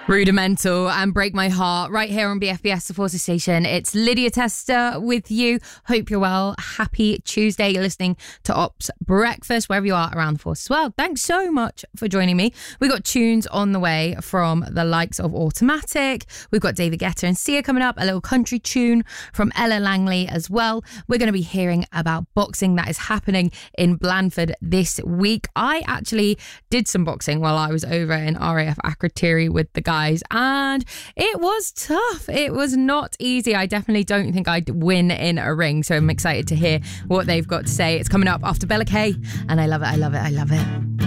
Rudimental and Break My Heart right here on BFBS, the Forces Station. It's Lydia Tester with you. Hope you're well. Happy Tuesday. You're listening to Ops Breakfast, wherever you are around the Force as well. Thanks so much for joining me. We got tunes on the way from the likes of Automatic. We've got David Guetta and Sia coming up, a little country tune from Ella Langley as well. We're going to be hearing about boxing that is happening in Blandford this week. I actually did some boxing while I was over in RAF Akrotiri with the guys, and it was tough. It was not easy. I definitely don't think I'd win in a ring, so I'm excited to hear what they've got to say. It's coming up after Bella K, and I love it.